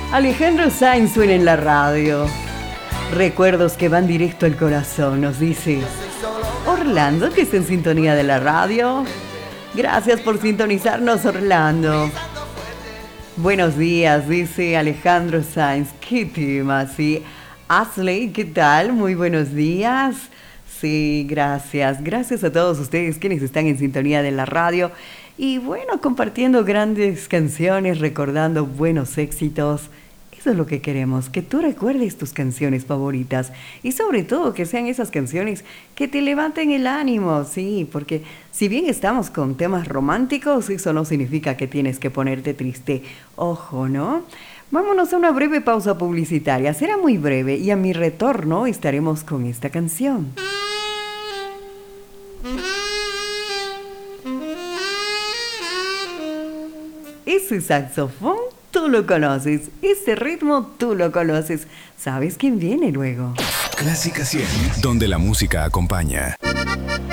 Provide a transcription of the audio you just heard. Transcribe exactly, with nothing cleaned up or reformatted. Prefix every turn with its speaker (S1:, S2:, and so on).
S1: Alejandro Sanz suena en la radio. Recuerdos que van directo al corazón, nos dice Orlando, que está en sintonía de la radio. Gracias por sintonizarnos, Orlando. Buenos días, dice Alejandro Sanz. ¿Qué tema? Sí. Ashley, ¿qué tal? Muy buenos días. Sí, gracias. Gracias a todos ustedes quienes están en sintonía de la radio. Y bueno, compartiendo grandes canciones, recordando buenos éxitos. Eso es lo que queremos, que tú recuerdes tus canciones favoritas. Y sobre todo que sean esas canciones que te levanten el ánimo, sí. Porque si bien estamos con temas románticos, eso no significa que tienes que ponerte triste. Ojo, ¿no? Vámonos a una breve pausa publicitaria. Será muy breve y a mi retorno estaremos con esta canción. Ese saxofón tú lo conoces, ese ritmo tú lo conoces. ¿Sabes quién viene luego?
S2: Clásica cien, donde la música acompaña.